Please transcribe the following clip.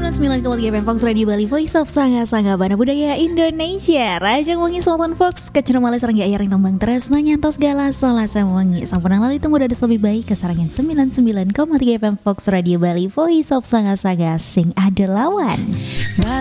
99,3 FM Fox Radio Bali, Voice of Sanga-Sanga Bana Budaya Indonesia. Rajang wengi Sultan Fox kecenum malih sareng ayaring tembang tresna nyantos gala solasa wengi. Sampun lali temu dados lebih baik kesarangan 99,3 FM Fox Radio Bali, Voice of Sanga-Sanga sing ada lawan.